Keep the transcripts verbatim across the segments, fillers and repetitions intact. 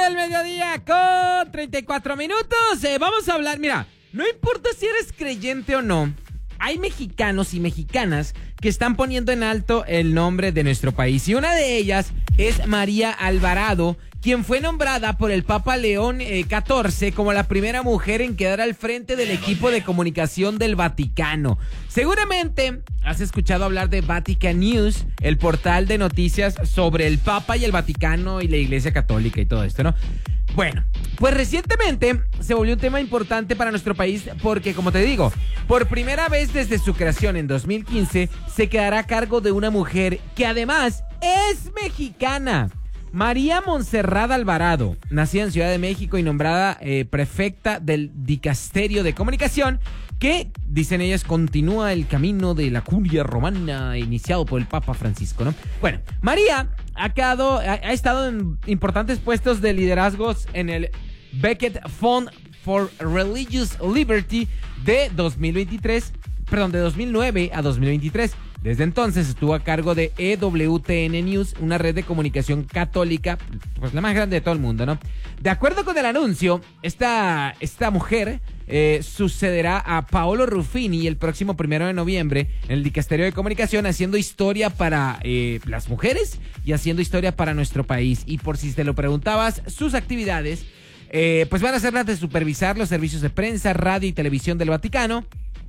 del mediodía con treinta y cuatro minutos. Eh, vamos a hablar, mira, no importa si eres creyente o no, hay mexicanos y mexicanas que están poniendo en alto el nombre de nuestro país. Y una de ellas es María Alvarado, quien fue nombrada por el Papa León eh, catorce como la primera mujer en quedar al frente del equipo de comunicación del Vaticano. Seguramente has escuchado hablar de Vatican News, el portal de noticias sobre el Papa y el Vaticano y la Iglesia Católica y todo esto, ¿no? Bueno, pues recientemente se volvió un tema importante para nuestro país porque, como te digo, por primera vez desde su creación en dos mil quince se quedará a cargo de una mujer que además es mexicana. María Montserrat Alvarado, nacida en Ciudad de México y nombrada eh, prefecta del Dicasterio de Comunicación, que, dicen ellas, continúa el camino de la curia romana iniciado por el Papa Francisco, ¿no? Bueno, María ha, quedado, ha, ha estado en importantes puestos de liderazgos en el Becket Fund for Religious Liberty de dos mil veintitrés, perdón, de dos mil nueve a dos mil veintitrés. Desde entonces estuvo a cargo de E W T N News, una red de comunicación católica, pues la más grande de todo el mundo, ¿no? De acuerdo con el anuncio, esta, esta mujer eh, sucederá a Paolo Ruffini el próximo primero de noviembre en el Dicasterio de Comunicación, haciendo historia para eh, las mujeres y haciendo historia para nuestro país. Y por si te lo preguntabas, sus actividades eh, pues van a ser las de supervisar los servicios de prensa, radio y televisión del Vaticano,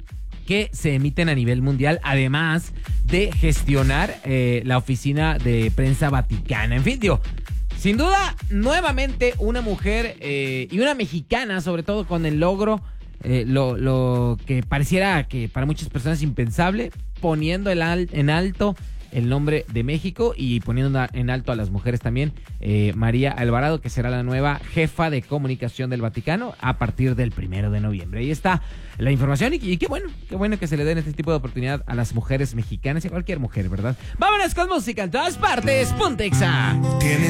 que se emiten a nivel mundial, además de gestionar eh, la oficina de prensa vaticana. En fin, digo, sin duda, nuevamente una mujer eh, y una mexicana, sobre todo con el logro, eh, lo, lo que pareciera que para muchas personas es impensable, poniendo el al, en alto el nombre de México y poniendo en alto a las mujeres también. eh, María Alvarado, que será la nueva jefa de comunicación del Vaticano a partir del primero de noviembre. Ahí está la información y, y qué bueno, qué bueno que se le den este tipo de oportunidad a las mujeres mexicanas y a cualquier mujer, ¿verdad? Vámonos con música en todas partes. Ponte Exa.